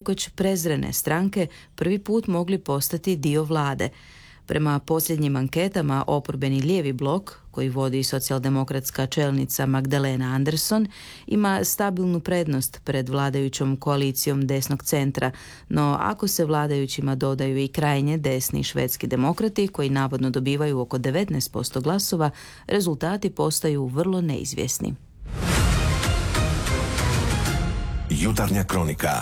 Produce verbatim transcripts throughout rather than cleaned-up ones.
nekoć prezrene stranke prvi put mogli postati dio vlade. Prema posljednjim anketama, oporbeni lijevi blok, koji vodi socijaldemokratska čelnica Magdalena Andersson, ima stabilnu prednost pred vladajućom koalicijom desnog centra, no ako se vladajućima dodaju i krajnje desni švedski demokrati, koji navodno dobivaju oko devetnaest posto glasova, rezultati postaju vrlo neizvjesni. Jutarnja kronika.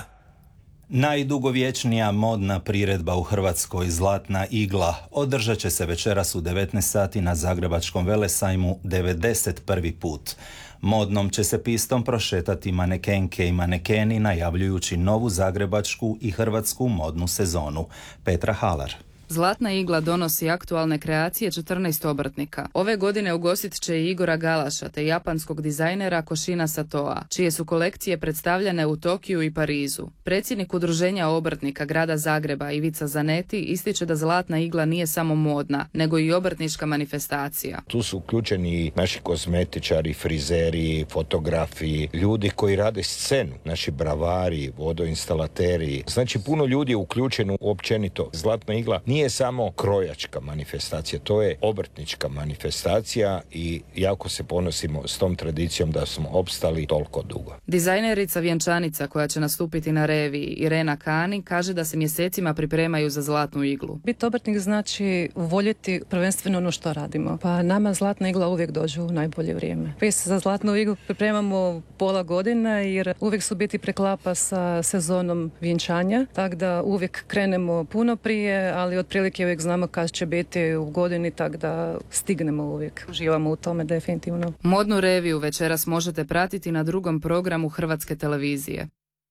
Najdugovječnija modna priredba u Hrvatskoj, Zlatna igla, održat će se večeras u devetnaest sati na Zagrebačkom velesajmu devedeset prvi put. Modnom će se pistom prošetati manekenke i manekeni, najavljujući novu zagrebačku i hrvatsku modnu sezonu. Petra Halar. Zlatna igla donosi aktualne kreacije četrnaest obrtnika. Ove godine ugostit će i Igora Galaša te japanskog dizajnera Koshina Satoa, čije su kolekcije predstavljene u Tokiju i Parizu. Predsjednik Udruženja obrtnika grada Zagreba Ivica Zanetti ističe da Zlatna igla nije samo modna, nego i obrtnička manifestacija. Tu su uključeni naši kozmetičari, frizeri, fotografi, ljudi koji rade scenu, naši bravari, vodoinstalateri. Znači puno ljudi je uključeno općenito. Zlatna igla nije samo krojačka manifestacija, to je obrtnička manifestacija i jako se ponosimo s tom tradicijom da smo opstali toliko dugo. Dizajnerica vjenčanica koja će nastupiti na reviji, Irena Kani, kaže da se mjesecima pripremaju za Zlatnu iglu. Biti obrtnik znači voljeti prvenstveno ono što radimo. Pa nama Zlatna igla uvijek dođe u najbolje vrijeme. Mi se za Zlatnu iglu pripremamo pola godina jer uvijek su biti preklapa sa sezonom vjenčanja, tako da uvijek krenemo puno prije, ali otprilike uvijek znamo kad će biti u godini, tako da stignemo uvijek. Uživamo u tome definitivno. Modnu reviju večeras možete pratiti na drugom programu Hrvatske televizije.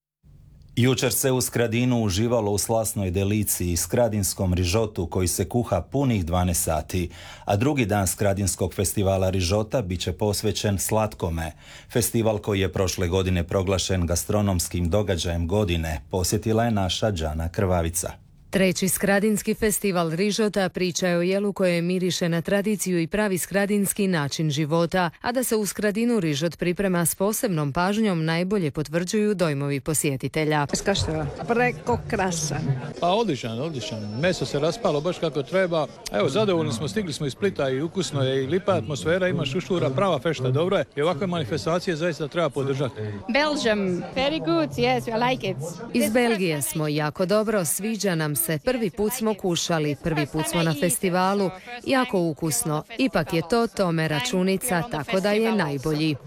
Jučer se u Skradinu uživalo u slasnoj deliciji, skradinskom rižotu koji se kuha punih dvanaest sati, a drugi dan Skradinskog festivala rižota bit će posvećen slatkome. Festival koji je prošle godine proglašen gastronomskim događajem godine posjetila je naša Đana Krvavica. Treći skradinski festival rižota priča je o jelu koje miriše na tradiciju i pravi skradinski način života, a da se u Skradinu rižot priprema s posebnom pažnjom najbolje potvrđuju dojmovi posjetitelja. Skašteva, preko krasan. Pa odličan, odličan. Meso se raspalo baš kako treba. Evo, zadovoljni smo, stigli smo iz Splita i ukusno je i lipa atmosfera, ima šušura, prava fešta, dobro je. I ovakve manifestacije zaista treba podržati. Belgium, very good, yes, I like it. Iz Belgije smo, jako dobro, sviđa nam se. Prvi put smo kušali, prvi put smo na festivalu, jako ukusno. Ipak je to Tome Računica, tako da je najbolji.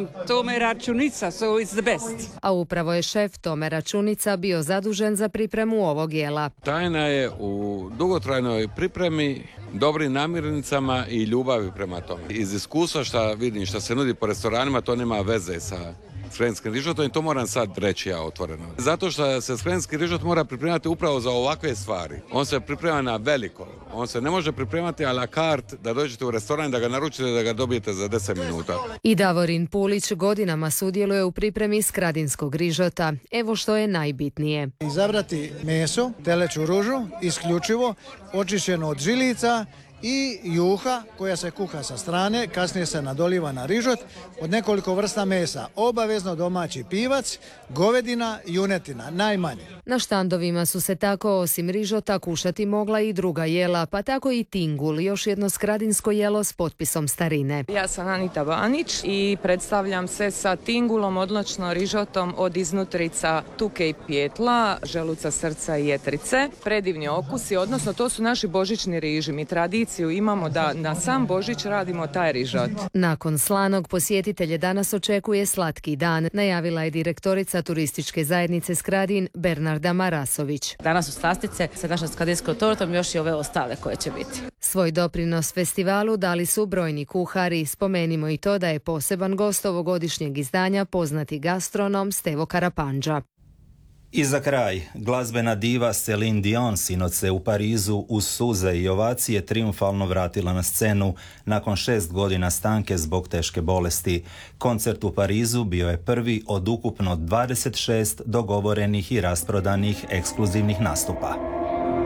A upravo je šef Tome Računica bio zadužen za pripremu ovog jela. Tajna je u dugotrajnoj pripremi, dobrim namirnicama i ljubavi prema tome. Iz iskustva što vidim, što se nudi po restoranima, to nema veze sa skradinskim rižotom i to moram sad reći ja otvoreno. Zato što se skradinski rižot mora pripremati upravo za ovakve stvari. On se priprema na veliko. On se ne može pripremati a la carte da dođete u restoran, da ga naručite, da ga dobijete za deset minuta. I Davorin Pulić godinama sudjeluje u pripremi skradinskog rižota. Evo što je najbitnije. Izabrati meso, teleću ružu, isključivo, očišćeno od žilica, i juha koja se kuha sa strane, kasnije se nadoliva na rižot od nekoliko vrsta mesa. Obavezno domaći pivac, govedina, junetina, najmanje. Na štandovima su se tako osim rižota kušati mogla i druga jela, pa tako i tingul, još jedno skradinsko jelo s potpisom starine. Ja sam Anita Banić i predstavljam se sa tingulom, odlično rižotom od iznutrica tuke i pijetla, želuca, srca i jetrice. Predivni okusi, odnosno to su naši božićni riži. Mi tradiciju imamo da na sam Božić radimo taj rižot. Nakon slanog posjetitelje danas očekuje slatki dan, najavila je direktorica turističke zajednice Skradin Bernarda Marasović. Danas su slastice sa našom skradinskom tortom, još i ove ostale koje će biti. Svoj doprinos festivalu dali su brojni kuhari. Spomenimo i to da je poseban gost ovogodišnjeg izdanja poznati gastronom Stevo Karapandža. I za kraj, glazbena diva Celine Dion sinoć se u Parizu uz suze i ovacije triumfalno vratila na scenu nakon šest godina stanke zbog teške bolesti. Koncert u Parizu bio je prvi od ukupno dvadeset šest dogovorenih i rasprodanih ekskluzivnih nastupa.